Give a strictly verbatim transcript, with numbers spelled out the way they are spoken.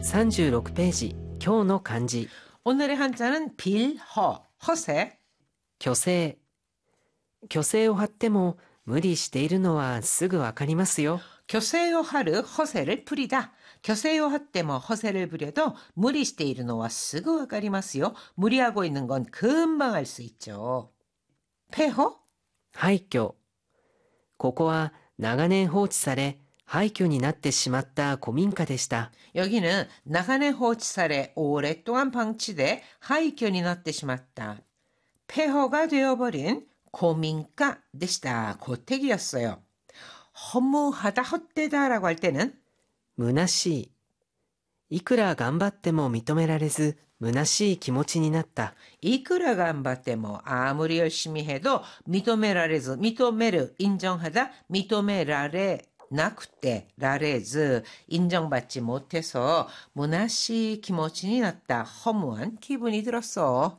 삼십육ページ、今日の漢字。 오늘의 한자는 빌허, 허세. 虚勢。虚勢を張っても無理しているのはすぐわかりますよ。 교세요 하르 허세를 부리다. 교세요 하때뭐 허세를 부려도 무리시대 이르노와 쓰고 와가리마스요. 무리하고 있는 건 금방 알 수 있죠. 폐허? 廃墟。ここは長年放置され廃墟になってしまった古民家でした。 여기는 나간의 호치살에 오랫동안 방치돼 하이견이 나って しまった. 폐허가 되어버린 고민가 되시다. 고택이었어요. 허무하다, 헛되다라고 할 때는 虚しい。いくら頑張っても認められず虚しい気持ちになった。 이끌어 간바때뭐 아무리 열심히 해도 미도메라레즈, 미도메르 인정하다, 미도메라레 나쿠때 라레즈 인정받지 못해서 무나시 기모친이 났다. 허무한 기분이 들었어.